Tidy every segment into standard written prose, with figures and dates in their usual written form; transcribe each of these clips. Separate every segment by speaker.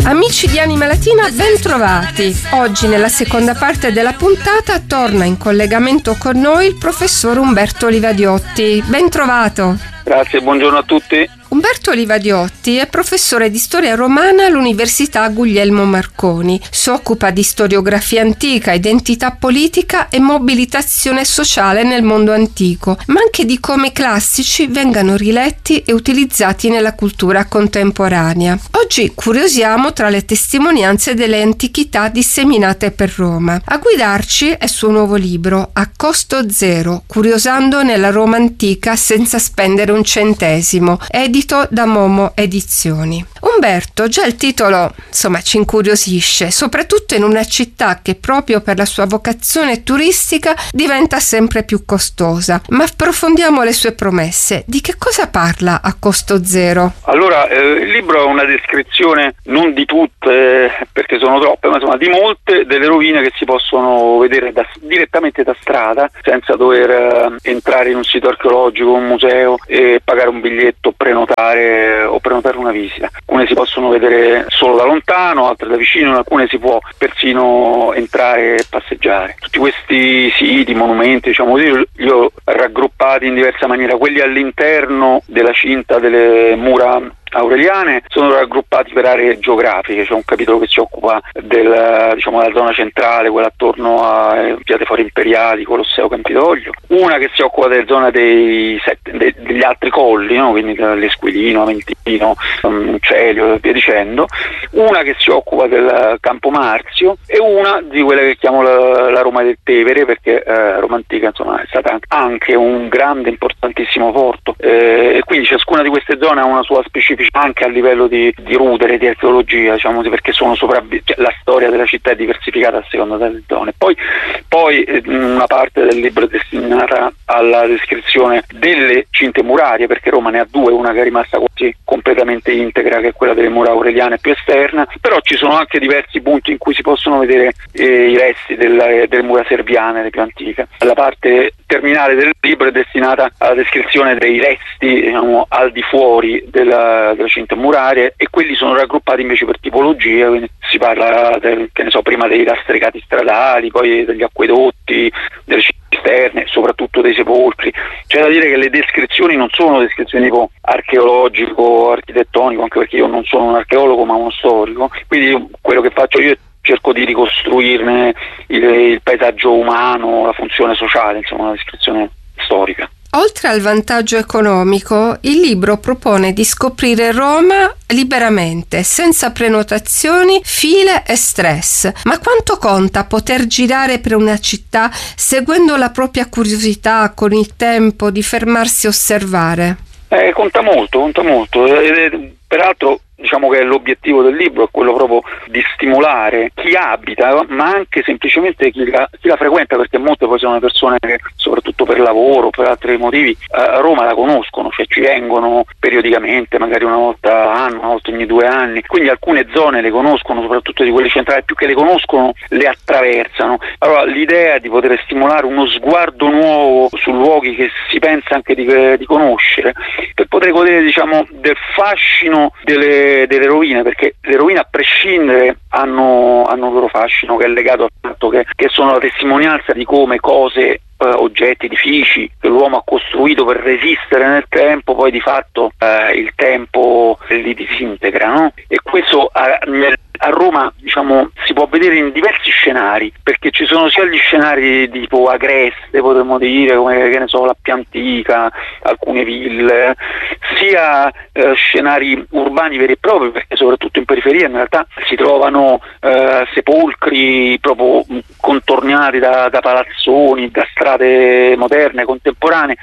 Speaker 1: Amici di Anima Latina, ben trovati. Oggi nella seconda parte della puntata torna in collegamento con noi il professor Umberto Livadiotti. Ben trovato.
Speaker 2: Grazie, buongiorno a tutti.
Speaker 1: Umberto Livadiotti è professore di storia romana all'Università Guglielmo Marconi. Si occupa di storiografia antica, identità politica e mobilitazione sociale nel mondo antico, ma anche di come i classici vengano riletti e utilizzati nella cultura contemporanea. Oggi curiosiamo tra le testimonianze delle antichità disseminate per Roma. A guidarci è il suo nuovo libro, A costo zero, curiosando nella Roma antica senza spendere un centesimo, edito da Momo Edizioni. Umberto, già il titolo ci incuriosisce, soprattutto in una città che proprio per la sua vocazione turistica diventa sempre più costosa. Ma approfondiamo le sue promesse. Di che cosa parla A costo zero?
Speaker 2: Allora, il libro è una descrizione, non di tutte perché sono troppe, ma insomma di molte delle rovine che si possono vedere direttamente da strada, senza dover entrare in un sito archeologico, un museo e pagare un biglietto, prenotare una visita. Alcune si possono vedere solo da lontano, altre da vicino, in alcune si può persino entrare e passeggiare. Tutti questi siti, monumenti, li ho raggruppati in diversa maniera. Quelli all'interno della cinta delle mura aureliane sono raggruppati per aree geografiche. C'è un capitolo che si occupa della zona centrale, quella attorno a Piade Fore Imperiali, Colosseo, Campidoglio, una che si occupa della zona degli altri colli, no? Quindi l'Esquilino, Aventino, Celio e via dicendo, una che si occupa del Campo Marzio e una di quelle che chiamo la Roma del Tevere, perché Roma antica è stata anche un grande, importantissimo porto, e quindi ciascuna di queste zone ha una sua specificità anche a livello di rudere, di archeologia, perché sono la storia della città è diversificata a seconda delle zone. Poi una parte del libro è destinata alla descrizione delle cinte murarie, perché Roma ne ha due, una che è rimasta quasi completamente integra, che è quella delle mura aureliane più esterna, però ci sono anche diversi punti in cui si possono vedere i resti delle mura serviane, le più antiche. La parte terminale del libro è destinata alla descrizione dei resti al di fuori delle cinte murarie, e quelli sono raggruppati invece per tipologia, quindi si parla prima dei lastricati stradali, poi degli acquedotti, delle cisterne, soprattutto dei sepolcri. C'è da dire che le descrizioni non sono descrizioni tipo archeologico, architettonico, anche perché io non sono un archeologo ma uno storico, quindi quello che faccio io è cerco di ricostruirne il paesaggio umano, la funzione sociale, una descrizione storica.
Speaker 1: Oltre al vantaggio economico, il libro propone di scoprire Roma liberamente, senza prenotazioni, file e stress. Ma quanto conta poter girare per una città seguendo la propria curiosità, con il tempo di fermarsi a osservare?
Speaker 2: Conta molto. Peraltro che l'obiettivo del libro è quello proprio di stimolare chi abita, ma anche semplicemente chi la frequenta, perché molte poi sono persone che, soprattutto per lavoro, per altri motivi, a Roma la conoscono, ci vengono periodicamente, magari una volta all'anno, una volta ogni 2 anni, quindi alcune zone le conoscono, soprattutto di quelle centrali, più che le conoscono le attraversano. Allora l'idea è di poter stimolare uno sguardo nuovo su luoghi che si pensa anche di conoscere, per poter godere del fascino delle rovine, perché le rovine a prescindere hanno il loro fascino, che è legato al fatto che sono la testimonianza di come cose, oggetti, edifici che l'uomo ha costruito per resistere nel tempo, poi di fatto il tempo li disintegra, no? E questo a Roma si può vedere in diversi scenari, perché ci sono sia gli scenari tipo agreste, potremmo dire, come la Appia Antica, alcune ville, sia scenari urbani veri e propri, perché soprattutto in periferia in realtà si trovano sepolcri proprio contornati da palazzoni, da strade moderne, contemporanee.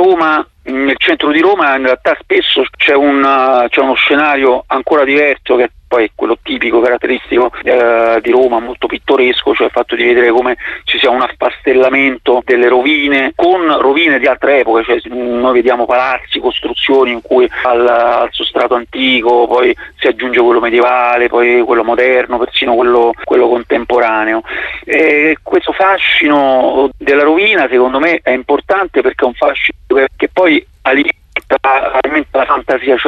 Speaker 2: Nel centro di Roma in realtà spesso c'è uno scenario ancora diverso, che poi è quello tipico, caratteristico di Roma, molto pittoresco, cioè il fatto di vedere come ci sia un affastellamento delle rovine con rovine di altre epoche, noi vediamo palazzi, costruzioni in cui al sostrato antico poi si aggiunge quello medievale, poi quello moderno, persino quello contemporaneo. E questo fascino della rovina secondo me è importante, perché è un fascino che poi alimenta la fantasia, cioè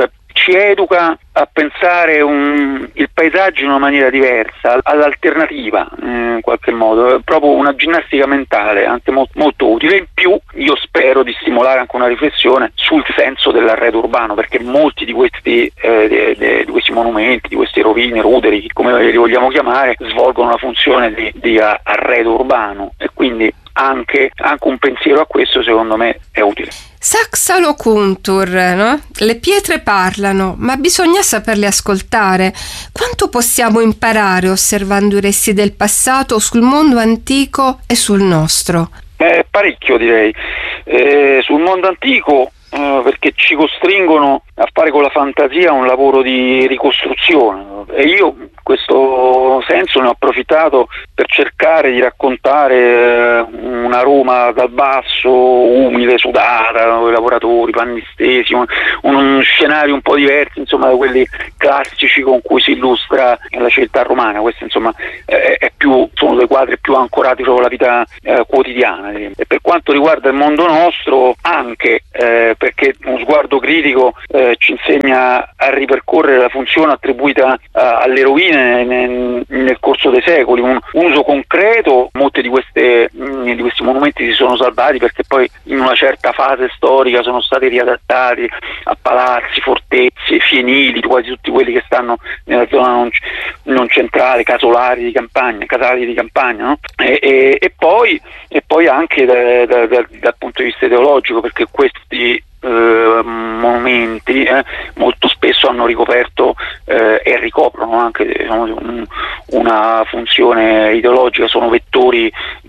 Speaker 2: ci educa a pensare il paesaggio in una maniera diversa, all'alternativa in qualche modo, è proprio una ginnastica mentale anche molto utile. In più io spero di stimolare anche una riflessione sul senso dell'arredo urbano, perché molti di questi monumenti, di questi rovine, ruderi, come li vogliamo chiamare, svolgono la funzione di arredo urbano, e quindi anche un pensiero a questo secondo me è utile.
Speaker 1: Saxa loquuntur, no? Le pietre parlano, ma bisogna saperle ascoltare. Quanto possiamo imparare osservando i resti del passato sul mondo antico e sul nostro?
Speaker 2: Parecchio, direi. Sul mondo antico perché ci costringono a fare con la fantasia un lavoro di ricostruzione, e io in questo senso ne ho approfittato per cercare di raccontare una Roma dal basso, umile, sudata, con i lavoratori, panni stesi, un scenario un po' diverso, insomma, da quelli classici con cui si illustra la civiltà romana. Questo, insomma, sono dei quadri più ancorati proprio alla vita quotidiana. E per quanto riguarda il mondo nostro, anche perché uno sguardo critico ci insegna a ripercorrere la funzione attribuita alle rovine nel corso dei secoli, un uso concreto. Molti di questi monumenti si sono salvati perché poi in una certa fase storica sono stati riadattati a palazzi, fortezze, fienili, quasi tutti quelli che stanno nella zona non centrale, casali di campagna, no? E poi anche dal punto di vista ideologico, perché questi monumenti molto spesso hanno ricoperto e ricoprono anche, diciamo, una funzione ideologica, sono vettori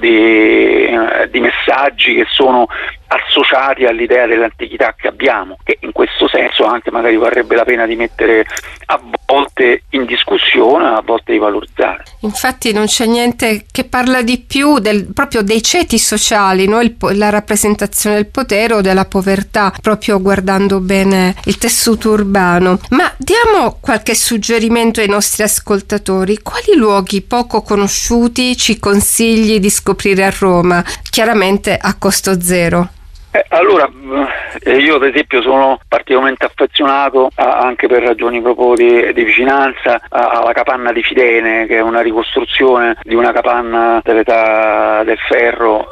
Speaker 2: di messaggi che sono associati all'idea dell'antichità che abbiamo, che in questo senso anche magari varrebbe la pena di mettere a volte in discussione, a volte di valorizzare.
Speaker 1: Infatti non c'è niente che parla di più proprio dei ceti sociali, no? La rappresentazione del potere o della povertà, proprio guardando bene il tessuto urbano. Ma diamo qualche suggerimento ai nostri ascoltatori: quali luoghi poco conosciuti ci consigli di scoprire a Roma, chiaramente a costo zero?
Speaker 2: Allora, io ad esempio sono particolarmente affezionato anche per ragioni proprio di vicinanza alla capanna di Fidene, che è una ricostruzione di una capanna dell'età del ferro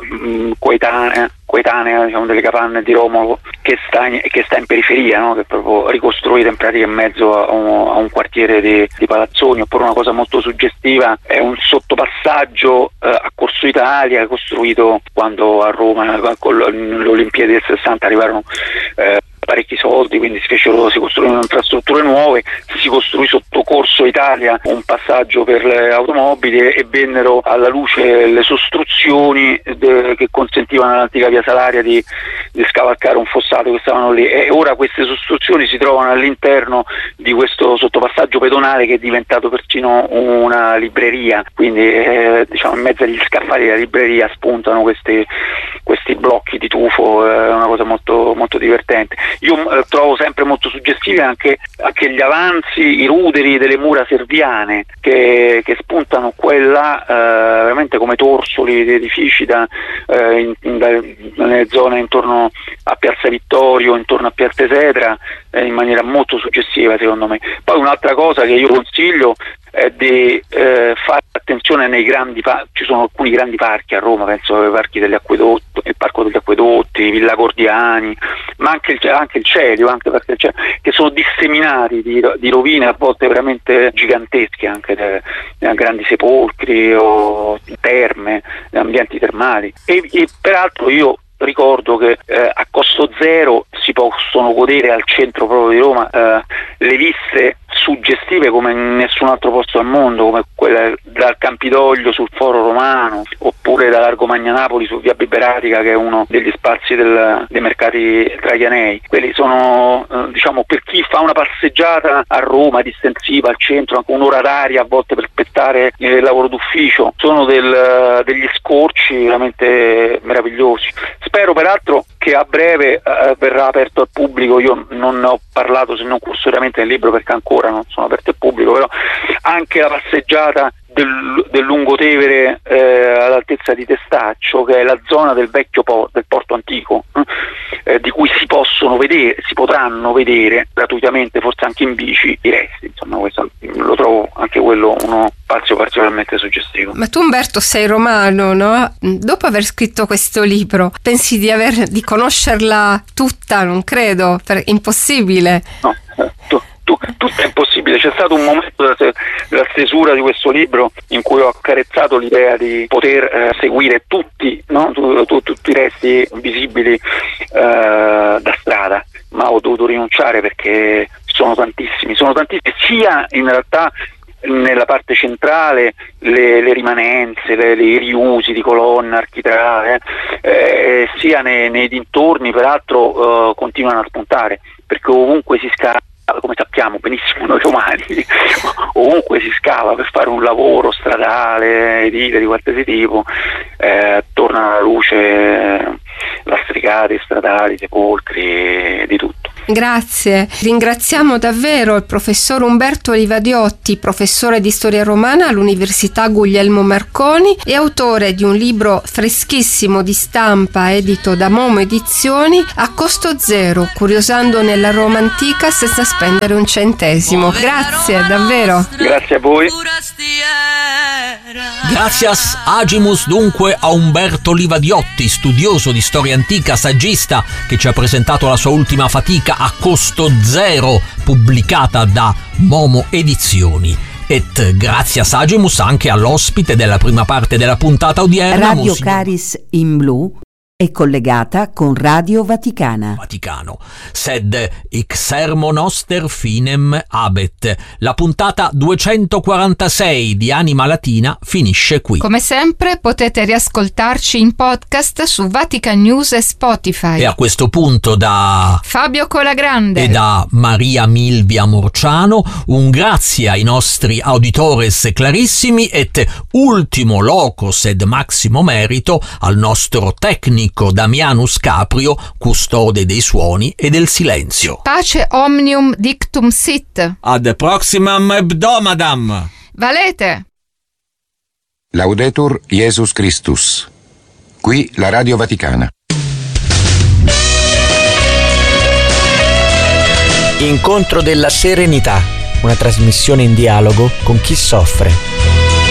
Speaker 2: coetanea, diciamo, delle capanne di Romolo, che sta in periferia, no? Che è proprio ricostruita in pratica in mezzo a un quartiere di palazzoni. Oppure una cosa molto suggestiva è un sottopassaggio a Corso Italia, costruito quando a Roma con l'Olimpiadi del 60 arrivarono parecchi soldi, quindi si costruirono infrastrutture nuove, si costruì sotto Corso Italia un passaggio per le automobili e vennero alla luce le sostruzioni che consentivano all'antica via Salaria di scavalcare un fossato che stavano lì, e ora queste sostruzioni si trovano all'interno di questo sottopassaggio pedonale che è diventato persino una libreria, quindi diciamo in mezzo agli scaffali della libreria spuntano questi blocchi di tufo, è una cosa molto, molto divertente. Io trovo sempre molto suggestivi anche gli avanzi, i ruderi delle mura serviane che spuntano veramente come torsoli di edifici nelle zone intorno a Piazza Vittorio, intorno a Piazza Esedra, in maniera molto suggestiva secondo me. Poi un'altra cosa che io consiglio è di fare attenzione nei grandi parchi. Ci sono alcuni grandi parchi a Roma, penso ai parchi degli acquedotti, il parco degli acquedotti, Villa Gordiani, ma anche il Celio, che sono disseminati di rovine a volte veramente gigantesche, anche grandi sepolcri o terme, ambienti termali. E peraltro io ricordo che a costo zero si possono godere al centro proprio di Roma le viste suggestive come in nessun altro posto al mondo, come quella dal Campidoglio sul Foro Romano, oppure da Largo Magnanapoli su Via Biberatica, che è uno degli spazi dei mercati trajanei. Quelli sono diciamo, per chi fa una passeggiata a Roma distensiva al centro, anche un'ora d'aria a volte per aspettare il lavoro d'ufficio, sono degli scorci veramente meravigliosi. Spero peraltro che a breve verrà aperto al pubblico. Io non ne ho parlato se non cursoriamente nel libro, perché ancora non sono aperto al pubblico, però anche la passeggiata del Lungotevere all'altezza di Testaccio, che è la zona del vecchio del porto antico, di cui si potranno vedere gratuitamente, forse anche in bici, i resti. Insomma, questo lo trovo anche quello uno spazio particolarmente suggestivo.
Speaker 1: Ma tu, Umberto, sei romano, no? Dopo aver scritto questo libro, pensi di conoscerla tutta? Non credo, impossibile.
Speaker 2: No, tutto è impossibile. C'è stato un momento della stesura di questo libro in cui ho accarezzato l'idea di poter seguire tutti, no? Tutti i resti visibili da strada, ma ho dovuto rinunciare perché sono tantissimi, sia in realtà nella parte centrale le rimanenze, i riusi di colonna architrave, sia nei dintorni, peraltro continuano a spuntare, perché ovunque si scava, come sappiamo benissimo noi romani, ovunque si scava per fare un lavoro stradale, edile, di qualsiasi tipo, tornano alla luce lastricati, stradali, sepolcri, di tutto.
Speaker 1: Grazie, ringraziamo davvero il professor Umberto Livadiotti, professore di storia romana all'Università Guglielmo Marconi e autore di un libro freschissimo di stampa edito da Momo Edizioni, A costo zero, curiosando nella Roma antica senza spendere un centesimo. Grazie, davvero.
Speaker 2: Grazie a voi.
Speaker 3: Gracias agimus dunque a Umberto Livadiotti, studioso di storia antica, saggista, che ci ha presentato la sua ultima fatica A costo zero, pubblicata da Momo Edizioni. Et gracias agimus anche all'ospite della prima parte della puntata odierna.
Speaker 4: Radio Caris in Blu è collegata con Radio Vaticano.
Speaker 3: Sed hic sermo noster finem habet. La puntata 246 di Anima Latina finisce qui.
Speaker 5: Come sempre potete riascoltarci in podcast su Vatican News e Spotify.
Speaker 3: E a questo punto da
Speaker 5: Fabio Colagrande
Speaker 3: e da Maria Milvia Morciano un grazie ai nostri auditores clarissimi et ultimo locus ed maximo merito al nostro tecnico Damianus Caprio, custode dei suoni e del silenzio.
Speaker 5: Pace omnium dictum sit.
Speaker 3: Ad proximam hebdomadam.
Speaker 5: Valete.
Speaker 6: Laudetur Jesus Christus. Qui la Radio Vaticana.
Speaker 7: Incontro della Serenità, una trasmissione in dialogo con chi soffre.